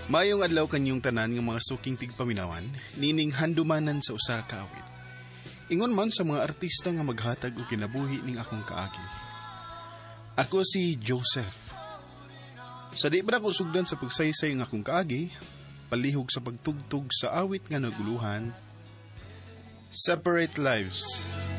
Mayong adlaw kanyong tanan ng mga suking tigpaminawan, nining handumanan sa usa ka awit. Ingon man sa mga artista nga maghatag og kinabuhi ning akong kaagi. Ako si Joseph. Sa di ba ko sugdan sa pagsaysay ng akong kaagi, palihog sa pagtugtog sa awit nga naguluhan, Separate Lives.